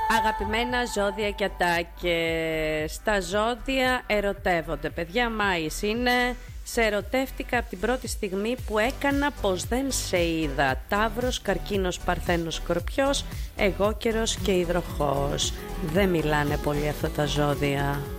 Αγαπημένα ζώδια και ατάκες. Τα ζώδια ερωτεύονται. Παιδιά, Μάης είναι. Σε ερωτεύτηκα από την πρώτη στιγμή που έκανα πως δεν σε είδα. Ταύρος, Καρκίνος, Παρθένος, Σκορπιός, Αιγόκερος και Υδροχόος. Δεν μιλάνε πολύ αυτά τα ζώδια.